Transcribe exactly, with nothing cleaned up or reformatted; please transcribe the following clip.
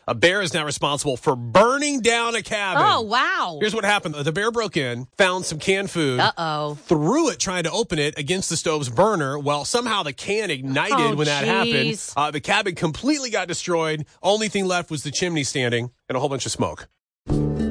A bear is now responsible for burning down a cabin. Oh, wow. Here's what happened. The bear broke in, found some canned food, Uh-oh. threw it trying to open it against the stove's burner. Well, somehow the can ignited Oh, when that geez. happened. Uh, the cabin completely got destroyed. Only thing left was the chimney standing and a whole bunch of smoke.